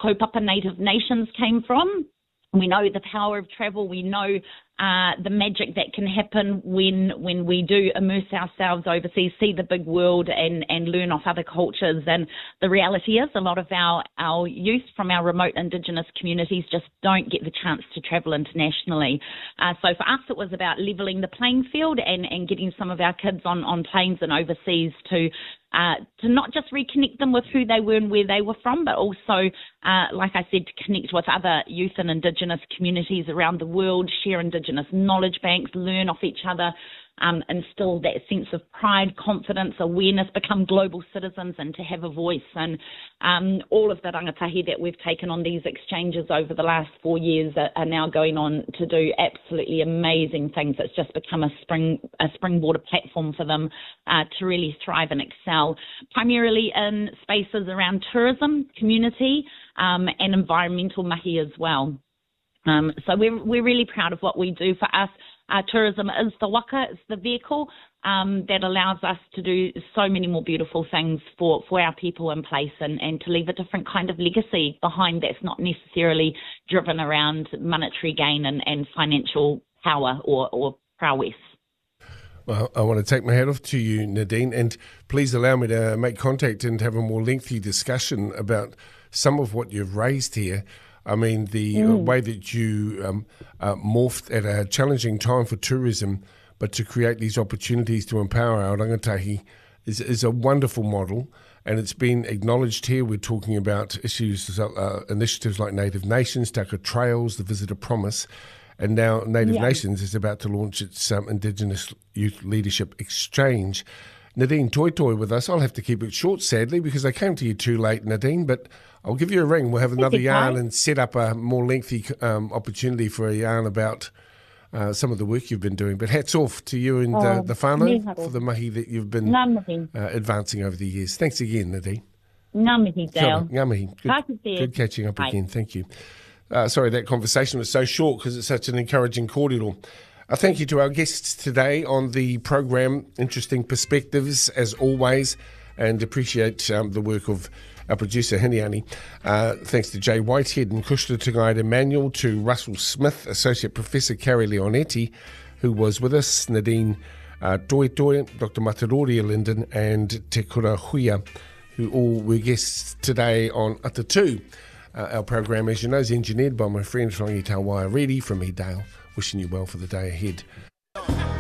kaupapa Native Nations came from. We know the power of travel. We know the magic that can happen when we do immerse ourselves overseas, see the big world and learn off other cultures. And the reality is a lot of our youth from our remote Indigenous communities just don't get the chance to travel internationally. So for us, it was about levelling the playing field and getting some of our kids on planes and overseas to not just reconnect them with who they were and where they were from, but also, like I said, to connect with other youth and Indigenous communities around the world, share Indigenous knowledge banks, learn off each other, instill that sense of pride, confidence, awareness, become global citizens and to have a voice. And all of the rangatahi that we've taken on these exchanges over the last 4 years are now going on to do absolutely amazing things. It's just become a springboard, a platform for them to really thrive and excel, primarily in spaces around tourism, community, and environmental mahi as well. So we're really proud of what we do. For us, tourism is the waka, it's the vehicle that allows us to do so many more beautiful things for our people in place and to leave a different kind of legacy behind that's not necessarily driven around monetary gain and financial power or prowess. Well, I want to take my hat off to you, Nadine, and please allow me to make contact and have a more lengthy discussion about some of what you've raised here. I mean, the way that you morphed at a challenging time for tourism, but to create these opportunities to empower our rangatahi is a wonderful model, and it's been acknowledged here. We're talking about issues, initiatives like Native Nations, Taka Trails, the Visitor Promise, and now Native Nations is about to launch its Indigenous Youth Leadership Exchange. Nadine Toitoi with us. I'll have to keep it short, sadly, because I came to you too late, Nadine, but I'll give you a ring. We'll have another yarn and set up a more lengthy opportunity for a yarn about some of the work you've been doing. But hats off to you and the whānau for the mahi that you've been advancing over the years. Thanks again, Nadine. Ngā mihi, Dale. Ngā mihi. Good catching up again. Thank you. Sorry, that conversation was so short because it's such an encouraging cordial. Thank you to our guests today on the program. Interesting perspectives, as always, and appreciate the work of our producer, Hiniani. Thanks to Jay Whitehead and Kushta Tangai Emmanuel, to Russell Smith, Associate Professor Carrie Leonetti, who was with us, Nadine Toitoi, Dr. Mataroria Linden, and Te Kura Huia, who all were guests today on Atatu. Our program, as you know, is engineered by my friend Rangi Tawaia Reddy from Edale. Wishing you well for the day ahead.